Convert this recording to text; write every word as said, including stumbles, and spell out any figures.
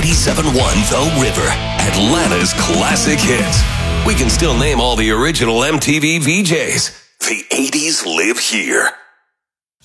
eighty-seven point one The River, Atlanta's classic hits. We can still name all the original M T V V Js. The eighties live here.